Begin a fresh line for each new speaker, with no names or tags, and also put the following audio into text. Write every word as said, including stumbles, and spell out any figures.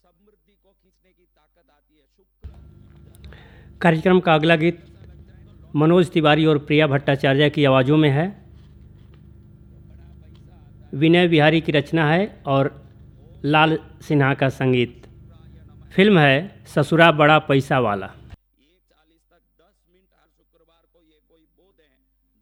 कार्यक्रम का अगला गीत मनोज तिवारी और प्रिया भट्टाचार्य की आवाज़ों में है। विनय बिहारी की रचना है और लाल सिन्हा का संगीत। फिल्म है ससुरा बड़ा पैसा वाला।